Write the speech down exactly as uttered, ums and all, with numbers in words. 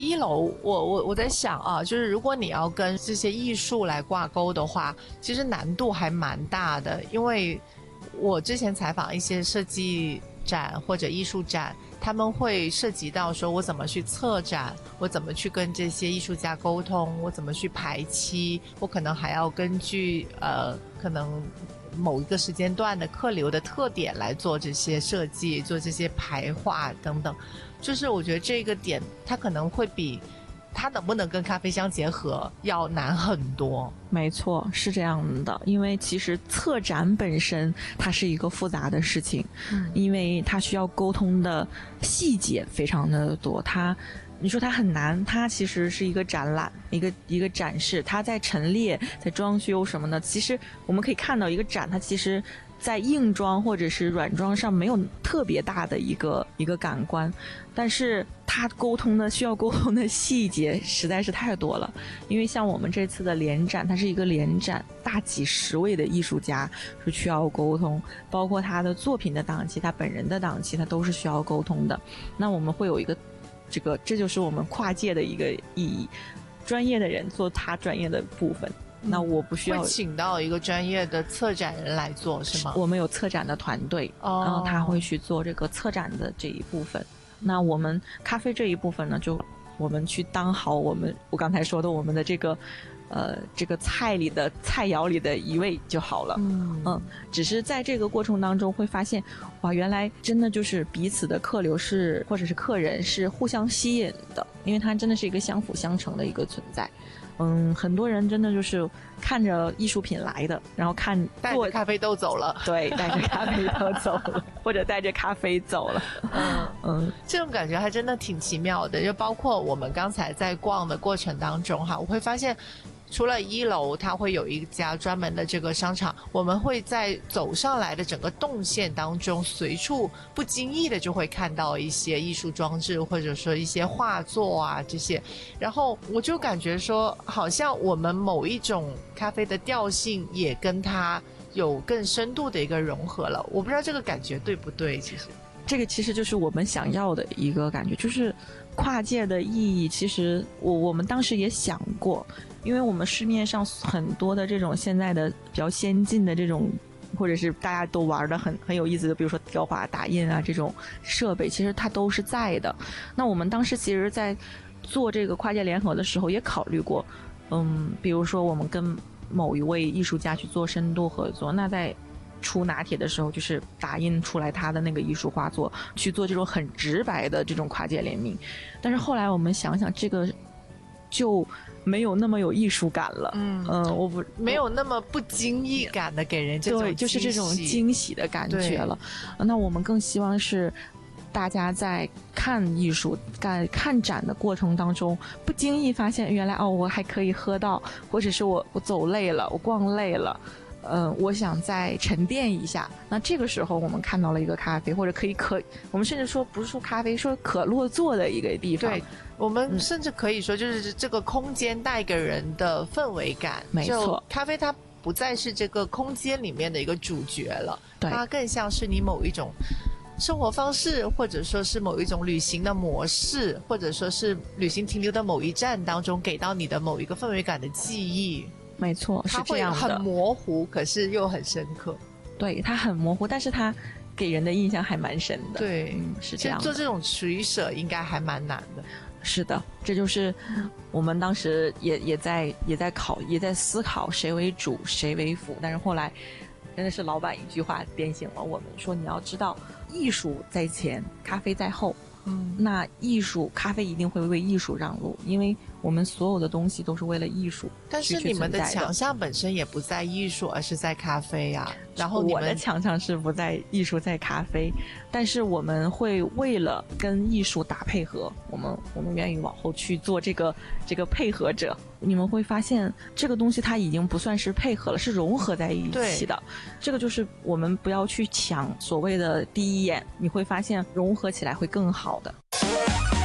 一楼我我我在想啊，就是如果你要跟这些艺术来挂钩的话，其实难度还蛮大的，因为我之前采访一些设计展或者艺术展，他们会涉及到说我怎么去策展，我怎么去跟这些艺术家沟通，我怎么去排期，我可能还要根据呃可能某一个时间段的客流的特点来做这些设计，做这些排画等等。就是我觉得这个点它可能会比它能不能跟咖啡相结合要难很多。 没错，是这样的，因为其实策展本身它是一个复杂的事情，嗯，因为它需要沟通的细节非常的多，它你说它很难，它其实是一个展览，一个一个展示，它在陈列，在装修什么的，其实我们可以看到一个展，它其实在硬装或者是软装上没有特别大的一个一个感官，但是它沟通的需要沟通的细节实在是太多了。因为像我们这次的联展，它是一个联展，大几十位的艺术家是需要沟通，包括他的作品的档期，他本人的档期，他都是需要沟通的。那我们会有一个这个，这就是我们跨界的一个意义，专业的人做他专业的部分。那我不需要会请到一个专业的策展人来做是吗？ 我们有策展的团队，哦，然后他会去做这个策展的这一部分。那我们咖啡这一部分呢，就我们去当好我们我刚才说的我们的这个呃这个菜里的菜肴里的一味就好了。嗯嗯，只是在这个过程当中会发现，哇，原来真的就是彼此的客流是或者是客人是互相吸引的，因为它真的是一个相辅相成的一个存在。嗯，很多人真的就是看着艺术品来的，然后看带着咖啡豆走了， 对，带着咖啡豆走了，或者带着咖啡走了。 嗯嗯，这种感觉还真的挺奇妙的。就包括我们刚才在逛的过程当中哈，我会发现除了一楼它会有一家专门的这个商场，我们会在走上来的整个动线当中随处不经意的就会看到一些艺术装置或者说一些画作啊这些，然后我就感觉说好像我们某一种咖啡的调性也跟它有更深度的一个融合了。我不知道这个感觉对不对。其实这个其实就是我们想要的一个感觉，就是跨界的意义。其实我我们当时也想过，因为我们市面上很多的这种现在的比较先进的这种，或者是大家都玩的很很有意思的，比如说雕花打印啊这种设备，其实它都是在的。那我们当时其实在做这个跨界联合的时候也考虑过，嗯，比如说我们跟某一位艺术家去做深度合作，那在出拿铁的时候就是打印出来他的那个艺术画作，去做这种很直白的这种跨界联名。但是后来我们想想，这个就没有那么有艺术感了。嗯嗯、呃，我不没有那么不经意感的给人这种对，就是这种惊喜的感觉了。那我们更希望是大家在看艺术、看看展的过程当中，不经意发现原来哦，我还可以喝到，或者是我我走累了，我逛累了。嗯，我想再沉淀一下。那这个时候我们看到了一个咖啡，或者可以可，我们甚至说不是说咖啡，说可落座的一个地方。对， 我们甚至可以说就是这个空间带给人的氛围感。 没错， 咖啡它不再是这个空间里面的一个主角了， 对， 它更像是你某一种生活方式，或者说是某一种旅行的模式，或者说是旅行停留的某一站当中给到你的某一个氛围感的记忆。 没错，是这样的， 它会很模糊，可是又很深刻。 对，它很模糊，但是它给人的印象还蛮深的。 对， 嗯，是这样的。 做这种取舍应该还蛮难的。 是的，这就是我们当时也也在也在考也在思考谁为主谁为辅，但是后来真的是老板一句话点醒了我们，说你要知道艺术在前，咖啡在后。嗯，那艺术咖啡一定会为艺术让路，因为我们所有的东西都是为了艺术。 但是你们的强项本身也不在艺术，而是在咖啡呀、啊。然后我的强项是不在艺术，在咖啡。但是我们会为了跟艺术打配合，我们我们愿意往后去做这个这个配合者。你们会发现这个东西它已经不算是配合了，是融合在一起的。这个就是我们不要去抢所谓的第一眼，你会发现融合起来会更好的。